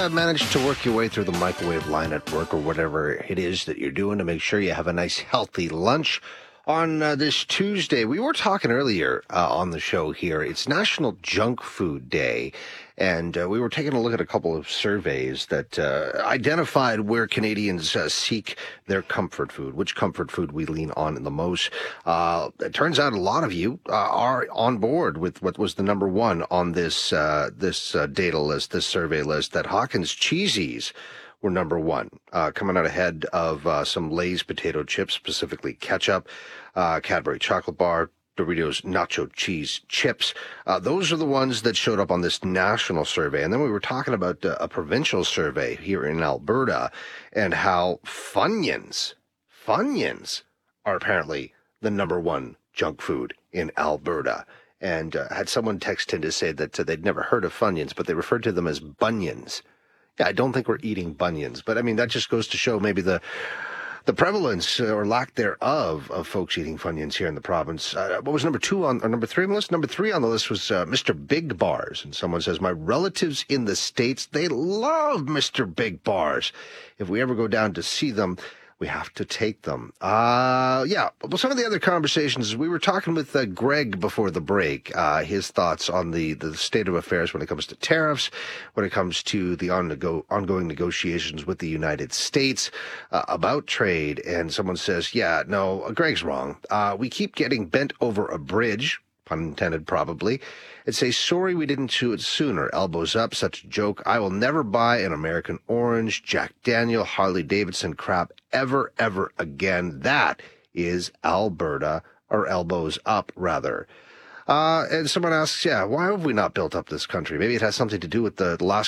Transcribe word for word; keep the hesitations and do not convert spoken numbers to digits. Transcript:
uh, managed to work your way through the microwave line at work or whatever it is that you're doing to make sure you have a nice, healthy lunch on uh, this Tuesday? We were talking earlier uh, on the show here. It's National Junk Food Day, and uh, we were taking a look at a couple of surveys that uh, identified where Canadians uh, seek their comfort food, which comfort food we lean on the most. Uh, it turns out a lot of you uh, are on board with what was the number one on this uh, this uh, data list, this survey list, that Hawkins Cheesies were number one, uh, coming out ahead of uh, some Lay's potato chips, specifically ketchup, uh, Cadbury chocolate bar, Doritos nacho cheese chips. Uh, those are the ones that showed up on this national survey. And then we were talking about uh, a provincial survey here in Alberta and how Funyuns, Funyuns are apparently the number one junk food in Alberta. And uh, had someone text in to say that uh, they'd never heard of Funyuns, but they referred to them as Bunions. Yeah, I don't think we're eating bunions, but I mean, that just goes to show maybe the the prevalence or lack thereof of folks eating Funyuns here in the province. Uh, what was number two on, or number three on the list? Number three on the list was uh, Mister Big Bars. And someone says, my relatives in the States, they love Mister Big Bars. If we ever go down to see them, we have to take them. Uh, yeah, well, some of the other conversations, we were talking with uh, Greg before the break, uh, his thoughts on the, the state of affairs when it comes to tariffs, when it comes to the on ongoing negotiations with the United States uh, about trade. And someone says, yeah, no, Greg's wrong. Uh, we keep getting bent over a bridge, pun intended probably, and say, sorry we didn't do it sooner. Elbows up, such a joke. I will never buy an American Orange, Jack Daniel, Harley Davidson crap ever, ever again. That is Alberta, or elbows up, rather. Uh, and someone asks, yeah, why have we not built up this country? Maybe it has something to do with the last